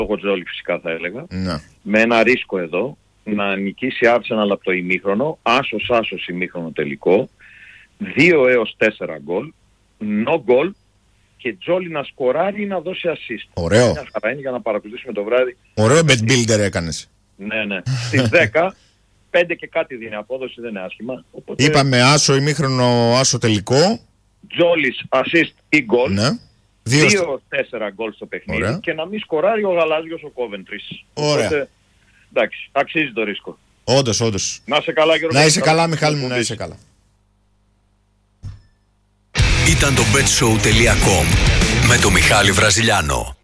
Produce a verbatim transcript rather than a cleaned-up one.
το Τζόλι φυσικά θα έλεγα. Ναι. Με ένα ρίσκο εδώ, να νικήσει Arsenal από το ημίχρονο, άσος άσος ημίχρονο τελικό, δύο έως τέσσερα γκολ, no goal και Τζόλι να σκοράρει ή να δώσει assist. Ωραίο. Μια χαρά είναι για να παρακολουθήσουμε το βράδυ. Ωραίο bet builder έκανες. Ναι, ναι. Στις δέκα, πέντε και κάτι δίνει απόδοση, δεν είναι άσχημα. Οπότε... Είπαμε άσο ημίχρονο, άσο τελικό. Τζόλις, assist ή goal. Ναι. δύο τέσσερα γκολ στο παιχνίδι. Ωραία. Και να μην σκοράρει ο Γαλάζιος ο Κόβεντρις. Ωραία. Οπότε, εντάξει, αξίζει το ρίσκο. Όντως, όντως. Να είσαι καλά, Γιώργο. Να είσαι καλά, Μιχάλη μου, να είσαι καλά. Ήταν το μπετ σόου τελεία κομ με το Μιχάλη Βραζιλιάνο.